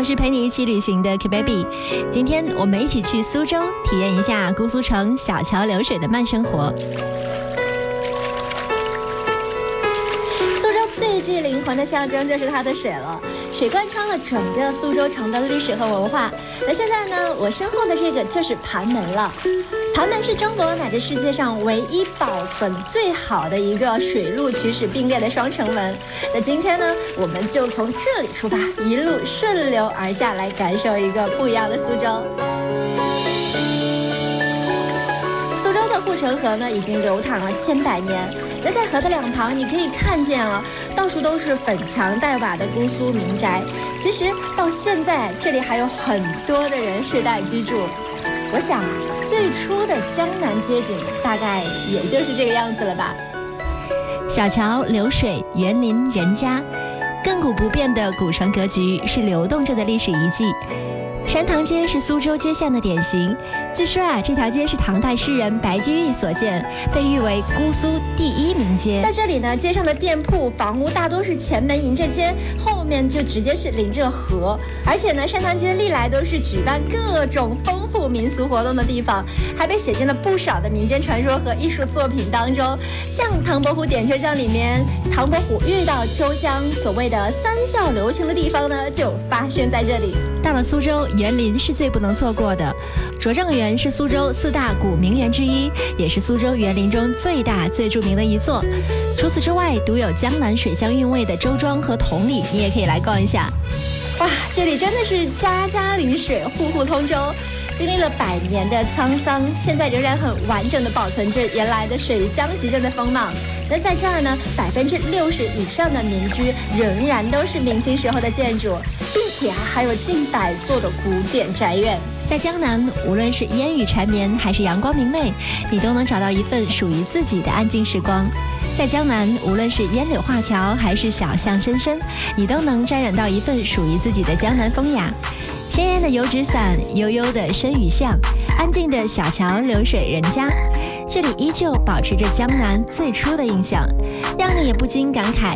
我是陪你一起旅行的 K-Baby。今天我们一起去苏州，体验一下姑苏城小桥流水的慢生活。苏州最具灵魂的象征就是它的水了，水贯穿了整个苏州城的历史和文化。那现在呢，我身后的这个就是盘门了。盘门是中国乃至世界上唯一保存最好的一个水陆渠史并列的双城门。那今天呢，我们就从这里出发，一路顺流而下，来感受一个不一样的苏州。苏州的护城河呢，已经流淌了100年。那在河的两旁，你可以看见啊，到处都是粉墙黛瓦的姑苏民宅。其实到现在，这里还有很多的人世代居住。我想，最初的江南街景大概也就是这个样子了吧。小桥流水，园林人家，亘古不变的古城格局是流动着的历史遗迹。山塘街是苏州街巷的典型，据说啊，这条街是唐代诗人白居易所建，被誉为姑苏第1名街。在这里呢，街上的店铺、房屋大多是前门迎着街，后面就直接是临着河。而且呢，山塘街历来都是举办各种丰富民俗活动的地方，还被写进了不少的民间传说和艺术作品当中。像唐伯虎点秋香里面，唐伯虎遇到秋香，所谓的3笑留情的地方呢，就发生在这里。到了苏州，园林是最不能错过的。拙政园是苏州4大古名园之一，也是苏州园林中最大最著名的一座。除此之外，独有江南水乡韵味的周庄和同里，你也可以来逛一下。哇，这里真的是家家临水，户户通舟。经历了100年的沧桑，现在仍然很完整的保存着原来的水乡集镇的风貌。那在这儿呢，60%以上的民居仍然都是明清时候的建筑，并且还有近100座的古典宅院。在江南，无论是烟雨缠绵还是阳光明媚，你都能找到一份属于自己的安静时光。在江南，无论是烟柳画桥还是小巷深深，你都能沾染到一份属于自己的江南风雅。鲜艳的油纸伞，悠悠的深雨巷，安静的小桥流水人家，这里依旧保持着江南最初的印象，让你也不禁感慨